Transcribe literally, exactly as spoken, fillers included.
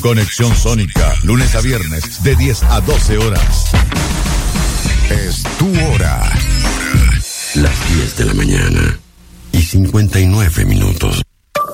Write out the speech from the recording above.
Conexión Sónica, lunes a viernes, de diez a doce horas. Es tu hora. Las diez de la mañana y cincuenta y nueve minutos.